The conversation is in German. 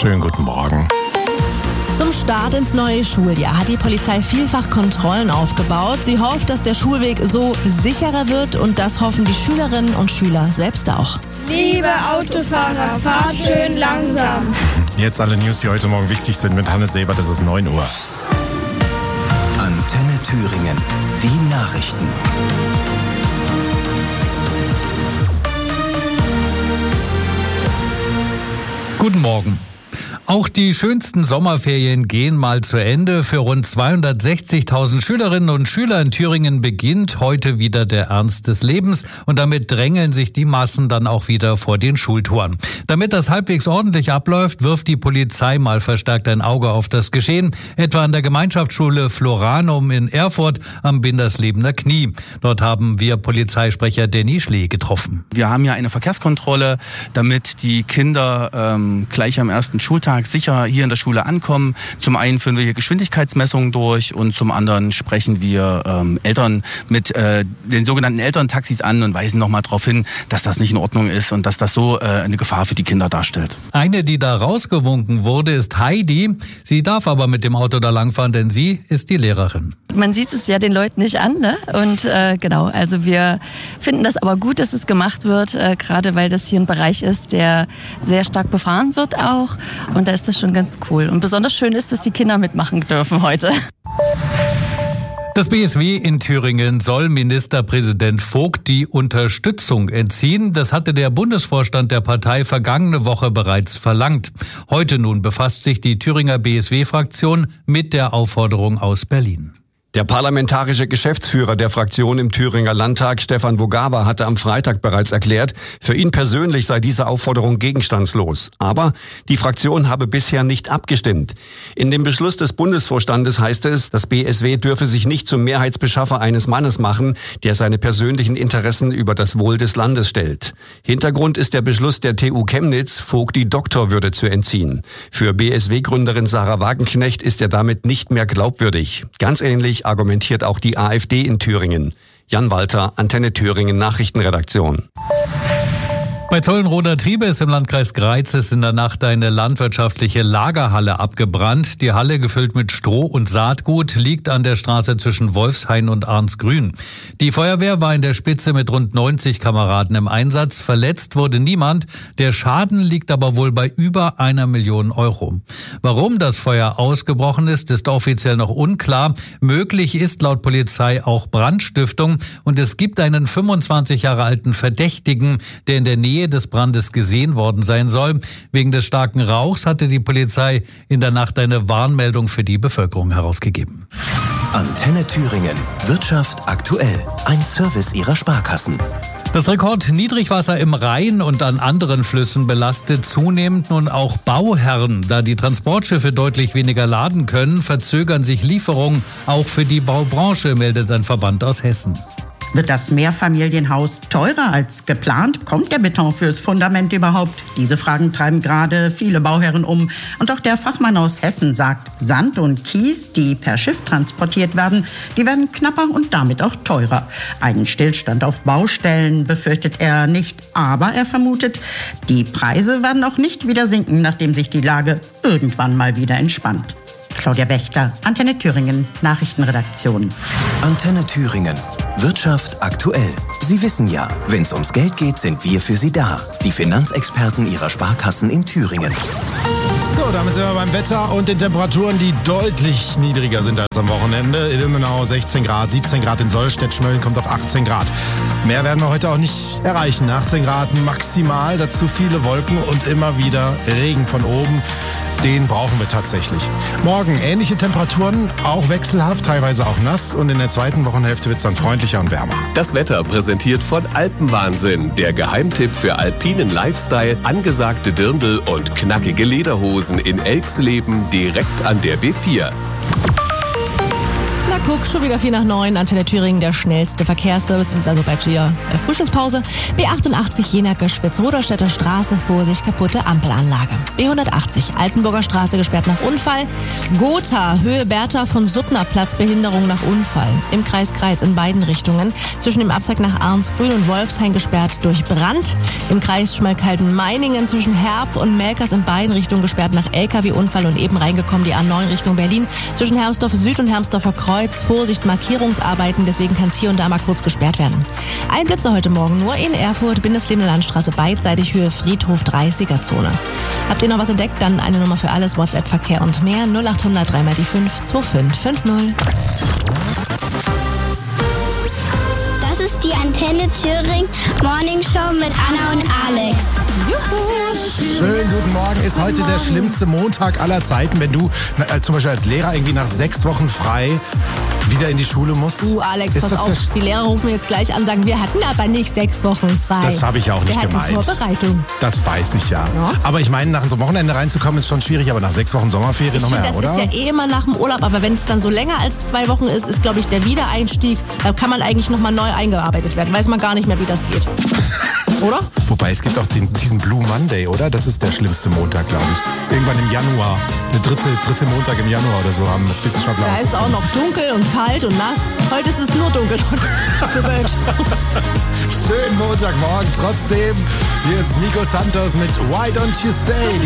Schönen guten Morgen. Zum Start ins neue Schuljahr hat die Polizei vielfach Kontrollen aufgebaut. Sie hofft, dass der Schulweg so sicherer wird und das hoffen die Schülerinnen und Schüler selbst auch. Liebe Autofahrer, fahrt schön langsam. Jetzt alle News, die heute Morgen wichtig sind mit Hannes Sebert, es ist 9 Uhr. Antenne Thüringen, die Nachrichten. Guten Morgen. Auch die schönsten Sommerferien gehen mal zu Ende. Für rund 260.000 Schülerinnen und Schüler in Thüringen beginnt heute wieder der Ernst des Lebens und damit drängeln sich die Massen dann auch wieder vor den Schultoren. Damit das halbwegs ordentlich abläuft, wirft die Polizei mal verstärkt ein Auge auf das Geschehen, etwa an der Gemeinschaftsschule Floranum in Erfurt am Binderslebener Knie. Dort haben wir Polizeisprecher Danny Schlee getroffen. Wir haben ja eine Verkehrskontrolle, damit die Kinder gleich am ersten Schultag sicher hier in der Schule ankommen. Zum einen führen wir hier Geschwindigkeitsmessungen durch und zum anderen sprechen wir Eltern mit den sogenannten Elterntaxis an und weisen nochmal darauf hin, dass das nicht in Ordnung ist und dass das so eine Gefahr für die Kinder darstellt. Eine, die da rausgewunken wurde, ist Heidi. Sie darf aber mit dem Auto da langfahren, denn sie ist die Lehrerin. Man sieht es ja den Leuten nicht an, ne? Und genau, also wir finden das aber gut, dass es gemacht wird, gerade weil das hier ein Bereich ist, der sehr stark befahren wird auch. Und da ist das schon ganz cool. Und besonders schön ist, dass die Kinder mitmachen dürfen heute. Das BSW in Thüringen soll Ministerpräsident Vogt die Unterstützung entziehen. Das hatte der Bundesvorstand der Partei vergangene Woche bereits verlangt. Heute nun befasst sich die Thüringer BSW-Fraktion mit der Aufforderung aus Berlin. Der parlamentarische Geschäftsführer der Fraktion im Thüringer Landtag, Stefan Vogaba, hatte am Freitag bereits erklärt, für ihn persönlich sei diese Aufforderung gegenstandslos. Aber die Fraktion habe bisher nicht abgestimmt. In dem Beschluss des Bundesvorstandes heißt es, das BSW dürfe sich nicht zum Mehrheitsbeschaffer eines Mannes machen, der seine persönlichen Interessen über das Wohl des Landes stellt. Hintergrund ist der Beschluss der TU Chemnitz, Vogt die Doktorwürde zu entziehen. Für BSW-Gründerin Sarah Wagenknecht ist er damit nicht mehr glaubwürdig. Ganz ähnlich argumentiert auch die AfD in Thüringen. Jan Walter, Antenne Thüringen Nachrichtenredaktion. Bei Zollenroda-Triebe ist im Landkreis Greiz in der Nacht eine landwirtschaftliche Lagerhalle abgebrannt. Die Halle, gefüllt mit Stroh und Saatgut, liegt an der Straße zwischen Wolfshain und Arnsgrün. Die Feuerwehr war in der Spitze mit rund 90 Kameraden im Einsatz. Verletzt wurde niemand. Der Schaden liegt aber wohl bei über 1 Million Euro. Warum das Feuer ausgebrochen ist offiziell noch unklar. Möglich ist laut Polizei auch Brandstiftung. Und es gibt einen 25 Jahre alten Verdächtigen, der in der Nähe des Brandes gesehen worden sein soll. Wegen des starken Rauchs hatte die Polizei in der Nacht eine Warnmeldung für die Bevölkerung herausgegeben. Antenne Thüringen. Wirtschaft aktuell. Ein Service ihrer Sparkassen. Das Rekordniedrigwasser im Rhein und an anderen Flüssen belastet zunehmend nun auch Bauherren. Da die Transportschiffe deutlich weniger laden können, verzögern sich Lieferungen auch für die Baubranche, meldet ein Verband aus Hessen. Wird das Mehrfamilienhaus teurer als geplant? Kommt der Beton fürs Fundament überhaupt? Diese Fragen treiben gerade viele Bauherren um. Und auch der Fachmann aus Hessen sagt, Sand und Kies, die per Schiff transportiert werden, die werden knapper und damit auch teurer. Einen Stillstand auf Baustellen befürchtet er nicht, aber er vermutet, die Preise werden auch nicht wieder sinken, nachdem sich die Lage irgendwann mal wieder entspannt. Claudia Wächter, Antenne Thüringen, Nachrichtenredaktion. Antenne Thüringen. Wirtschaft aktuell. Sie wissen ja, wenn es ums Geld geht, sind wir für Sie da. Die Finanzexperten Ihrer Sparkassen in Thüringen. So, damit sind wir beim Wetter und den Temperaturen, die deutlich niedriger sind als am Wochenende. In Ilmenau 16 Grad, 17 Grad in Sollstedt, Schmölln kommt auf 18 Grad. Mehr werden wir heute auch nicht erreichen. 18 Grad maximal, dazu viele Wolken und immer wieder Regen von oben. Den brauchen wir tatsächlich. Morgen ähnliche Temperaturen, auch wechselhaft, teilweise auch nass. Und in der zweiten Wochenhälfte wird es dann freundlicher und wärmer. Das Wetter präsentiert von Alpenwahnsinn. Der Geheimtipp für alpinen Lifestyle, angesagte Dirndl und knackige Lederhosen in Elxleben direkt an der B4. Na guck, schon wieder 8:45, Antenne Thüringen, der schnellste Verkehrsservice. Es ist also bald wieder Frühstückspause. B88 Jena-Göschwitz-Roderstädter Straße, Vorsicht, kaputte Ampelanlage. B180 Altenburger Straße gesperrt nach Unfall. Gotha, Höhe Bertha von Suttner Platz, Behinderung nach Unfall. Im Kreis Greiz in beiden Richtungen. Zwischen dem Abzweig nach Arnsgrün und Wolfshain gesperrt durch Brand. Im Kreis Schmalkalden-Meiningen zwischen Herb und Melkers in beiden Richtungen gesperrt nach LKW-Unfall und eben reingekommen die A9 Richtung Berlin. Zwischen Hermsdorf Süd und Hermsdorfer Kreuz. Vorsicht, Markierungsarbeiten, deswegen kann es hier und da mal kurz gesperrt werden. Ein Blitzer heute Morgen nur in Erfurt, Bindeslebende Landstraße beidseitig, Höhe Friedhof 30er-Zone. Habt ihr noch was entdeckt? Dann eine Nummer für alles, WhatsApp-Verkehr und mehr, 0800 3x die 5 2550. Das ist die Antenne Thüringen Morning Show mit Anna und Alex. Schönen guten Morgen. Ist heute der schlimmste Montag aller Zeiten, wenn du zum Beispiel als Lehrer irgendwie nach 6 Wochen frei wieder in die Schule musst? Alex, pass auf, die Lehrer rufen mir jetzt gleich an, sagen, wir hatten aber nicht 6 Wochen frei. Das habe ich auch nicht gemeint. Wir hatten Vorbereitung. Das weiß ich ja. Aber ich meine, nach so einem Wochenende reinzukommen ist schon schwierig, aber nach 6 Wochen Sommerferien noch mehr, oder? Das ist ja immer nach dem Urlaub, aber wenn es dann so länger als 2 Wochen ist, glaube ich, der Wiedereinstieg, da kann man eigentlich nochmal neu eingearbeitet werden. Weiß man gar nicht mehr, wie das geht. Oder? Wobei, es gibt auch diesen Blue Monday, oder? Das ist der schlimmste Montag, glaube ich. Das ist irgendwann im Januar. Der dritte Montag im Januar oder so haben Wissenschaftler Da ist es auch noch dunkel und kalt und nass. Heute ist es nur dunkel und bewölkt. Schönen Montagmorgen trotzdem. Hier ist Nico Santos mit Why Don't You Stay?